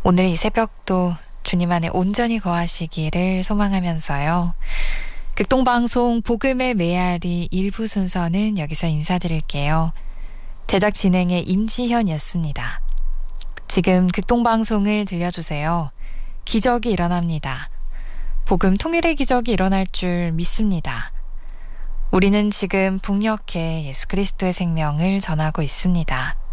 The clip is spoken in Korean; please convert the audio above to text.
오늘 이 새벽도 주님 안에 온전히 거하시기를 소망하면서요. 극동방송 복음의 메아리 일부 순서는 여기서 인사드릴게요. 제작 진행의 임지현이었습니다. 지금 극동방송을 들려주세요. 기적이 일어납니다. 복음 통일의 기적이 일어날 줄 믿습니다. 우리는 지금 북녘에 예수 그리스도의 생명을 전하고 있습니다.